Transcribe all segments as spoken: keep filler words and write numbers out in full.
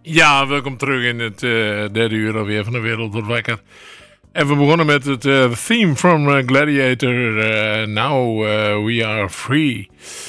Ja, welkom terug in het uh, derde uur alweer van de Wereld wordt wakker. En we begonnen met het uh, theme from uh, Gladiator. Uh, now uh, we are free.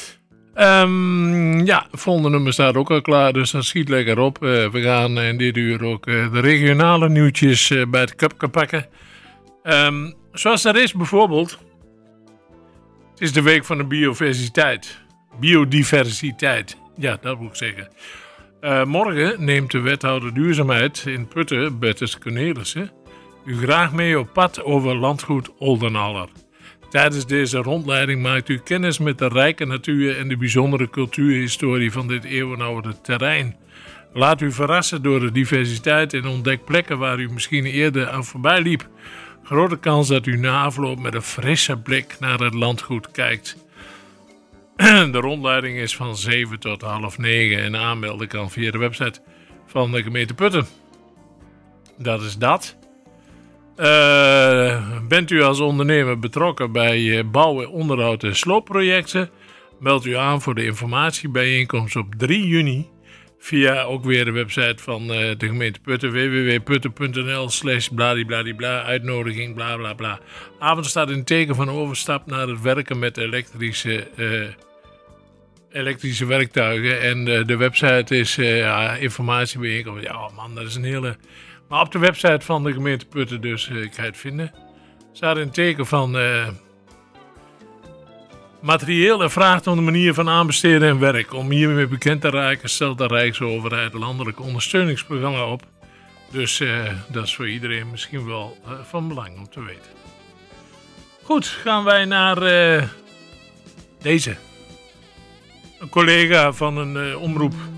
Um, ja, het volgende nummer staat ook al klaar, dus dat schiet lekker op. Uh, we gaan in dit uur ook uh, de regionale nieuwtjes uh, bij het kapje pakken. Um, zoals dat is bijvoorbeeld. Het is de week van de biodiversiteit. Biodiversiteit, ja, dat moet ik zeggen. Uh, morgen neemt de wethouder duurzaamheid in Putten, Bertus Cornelissen, u graag mee op pad over landgoed Oldenaller. Tijdens deze rondleiding maakt u kennis met de rijke natuur en de bijzondere cultuurhistorie van dit eeuwenoude terrein. Laat u verrassen door de diversiteit en ontdek plekken waar u misschien eerder aan voorbij liep. Grote kans dat u na afloop met een frisse blik naar het landgoed kijkt. De rondleiding is van zeven tot half negen en aanmelden kan via de website van de gemeente Putten. Dat is dat. Uh, bent u als ondernemer betrokken bij bouwen, onderhoud en sloopprojecten? Meld u aan voor de informatiebijeenkomst op drie juni via ook weer de website van uh, de gemeente Putten, w w w punt putten punt n l slash bladibladibla, uitnodiging, bla bla bla. Avond staat in teken van overstap naar het werken met elektrische, uh, elektrische werktuigen. En uh, de website is uh, ja, informatiebijeenkomst. Ja man, dat is een hele... Maar op de website van de gemeente Putten dus, uh, kan je het vinden. Staat in teken van uh, materieel en vraagt om de manier van aanbesteden en werk. Om hiermee bekend te raken stelt de Rijksoverheid een landelijk ondersteuningsprogramma op. Dus uh, dat is voor iedereen misschien wel uh, van belang om te weten. Goed, gaan wij naar uh, deze. Een collega van een uh, omroep